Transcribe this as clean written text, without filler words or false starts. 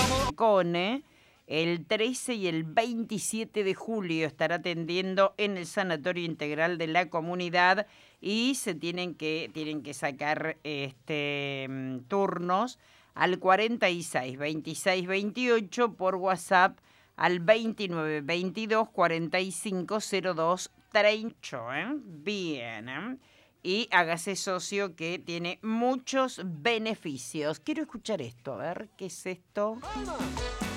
Cone. El 13 y el 27 de julio estará atendiendo en el Sanatorio Integral de la Comunidad y se tienen que sacar turnos al 46 26 28 por WhatsApp al 29 22 45 02 38. Bien, y hágase socio que tiene muchos beneficios. Quiero escuchar esto, a ver qué es esto.